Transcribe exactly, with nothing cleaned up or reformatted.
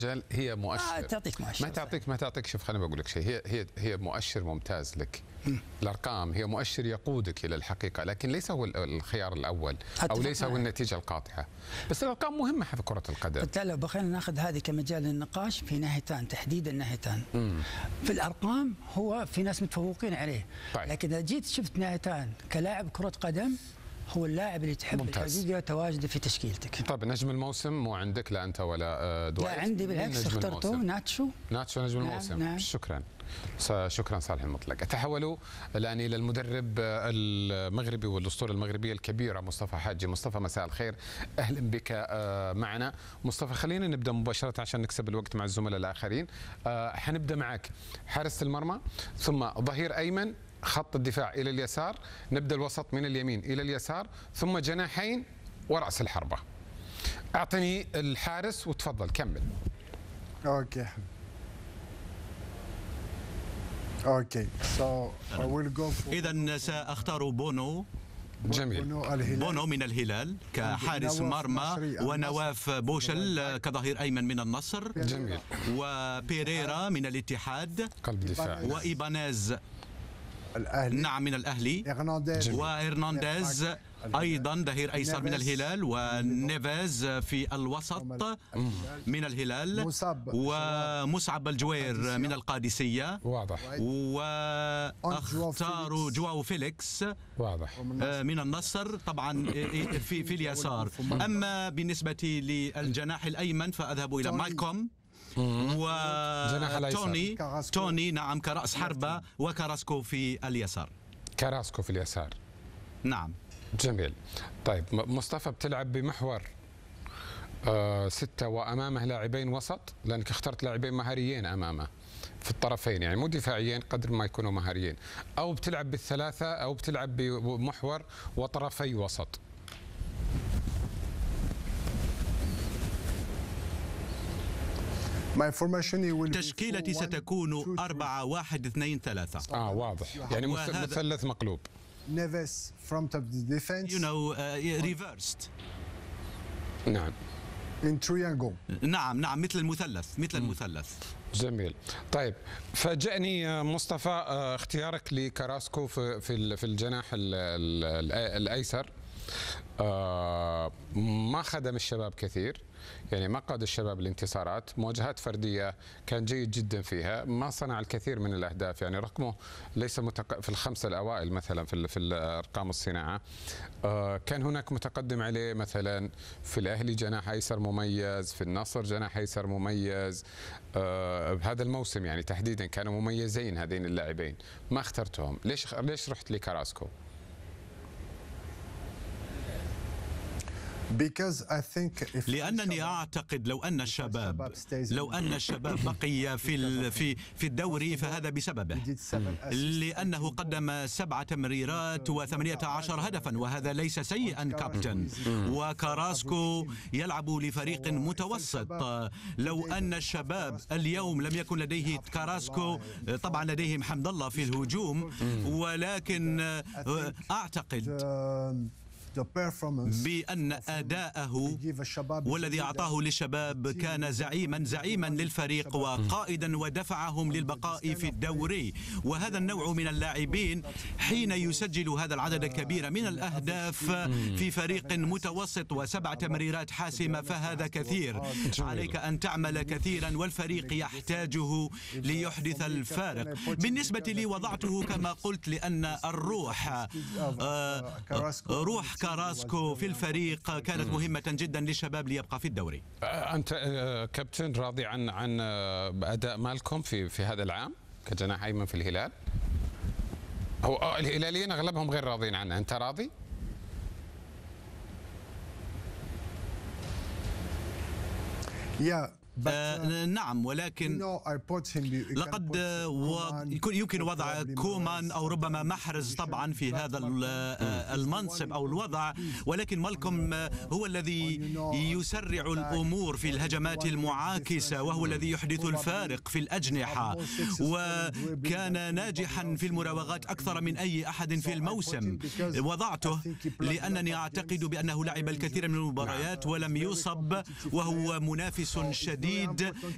رجال هي مؤشر. ما تعطيك مؤشر. ما تعطيك ما تعطيك شوف خليني بقول لك شيء، هي هي هي مؤشر ممتاز لك. م. الارقام هي مؤشر يقودك الى الحقيقه، لكن ليس هو الخيار الاول او ليس هو النتيجه القاطعه، بس الارقام مهمه في كره القدم. حتى لو بخلينا ناخذ هذه كمجال للنقاش في ناحيتان، تحديدا ناحيتان. م. في الارقام هو في ناس متفوقين عليه، طيب. لكن اذا جيت شفت ناحيتان كلاعب كره قدم هو اللاعب اللي تحب الحقيقه تواجده في تشكيلتك. طيب نجم الموسم مو عندك لا انت ولا دوايت؟ لا عندي بالعكس اخترته ناتشو. ناتشو نجم نعم الموسم. نعم. شكرا شكرا صالح المطلق. تحولوا الان الى المدرب المغربي والاسطوره المغربيه الكبيره مصطفى حاجي. مصطفى مساء الخير، اهلا بك معنا. مصطفى خلينا نبدا مباشره عشان نكسب الوقت مع الزملاء الاخرين. حنبدا معك حارس المرمى، ثم ظهير ايمن، خط الدفاع الى اليسار، نبدا الوسط من اليمين الى اليسار، ثم جناحين ورأس الحربة. اعطني الحارس وتفضل كمل. اوكي اوكي سو I will go for إذا سأختار بونو. جميل. بونو من الهلال كحارس مرمى، ونواف بوشل كظهير أيمن من النصر. جميل. وبيريرا من الاتحاد قلب دفاع. وإيبانيز الأهلي. نعم من الأهلي. وإرنانديز أيضا ظهير أيسر من الهلال، ونيفيز في الوسط من الهلال، ومصعب الجوير من القادسية. واضح. وأختار جواو فيليكس واضح من النصر طبعا في في اليسار. أما بالنسبة للجناح الأيمن فأذهب إلى مالكوم وتوني توني نعم كرأس حربة، وكراسكو في اليسار. كراسكو في اليسار نعم. جميل. طيب مصطفى بتلعب بمحور آه ستة وأمامه لاعبين وسط، لأنك اخترت لاعبين مهاريين أمامه في الطرفين، يعني مو دفاعيين قدر ما يكونوا مهاريين، أو بتلعب بالثلاثة أو بتلعب بمحور وطرفي وسط. تشكيلتي ستكون أربعة واحد اثنين ثلاثة. آه واضح، يعني مثلث مقلوب. نيفيز from top of the defense. You know uh, reversed. نعم. In triangle. نعم نعم مثل المثلث مثل م. المثلث. جميل. طيب فاجأني مصطفى اختيارك لكراسكو في في في الجناح الأيسر. آه ما خدم الشباب كثير، يعني ما قاد الشباب الانتصارات، مواجهات فردية كان جيد جدا فيها، ما صنع الكثير من الأهداف، يعني رقمه ليس متق... في الخمسة الأوائل مثلا في في أرقام الصناعة. آه كان هناك متقدم عليه مثلا في الأهلي جناح أيسر مميز، في النصر جناح أيسر مميز. آه هذا الموسم يعني تحديدا كانوا مميزين هذين اللاعبين، ما اخترتهم. ليش ليش رحت لكراسكو؟ لأنني أعتقد لو أن الشباب لو أن الشباب بقي في في في الدوري فهذا بسببه، لأنه قدم سبع تمريرات وثمانية عشر هدفا، وهذا ليس سيئا كابتن. وكراسكو يلعب لفريق متوسط. لو أن الشباب اليوم لم يكن لديه كراسكو، طبعا لديهم حمد الله في الهجوم، ولكن أعتقد بأن أداءه والذي أعطاه للشباب كان زعيما زعيما للفريق وقائدا ودفعهم للبقاء في الدوري. وهذا النوع من اللاعبين حين يسجل هذا العدد الكبير من الأهداف في فريق متوسط وسبع تمريرات حاسمة فهذا كثير. عليك أن تعمل كثيرا والفريق يحتاجه ليحدث الفارق. بالنسبة لي وضعته كما قلت لأن الروح آه روح كراسكو في الفريق كانت مهمة جدا للشباب ليبقى في الدوري. أنت كابتن راضي عن عن أداء مالكم في في هذا العام كجناح أيمن في الهلال؟ هو الهلاليين أغلبهم غير راضين عنه، أنت راضي؟ yeah. آه نعم، ولكن لقد يمكن وضع كومان أو ربما محرز طبعا في هذا المنصب أو الوضع، ولكن مالكوم هو الذي يسرع الأمور في الهجمات المعاكسة، وهو الذي يحدث الفارق في الأجنحة، وكان ناجحا في المراوغات أكثر من أي أحد في الموسم. وضعته لأنني أعتقد بأنه لعب الكثير من المباريات ولم يصب، وهو منافس شديد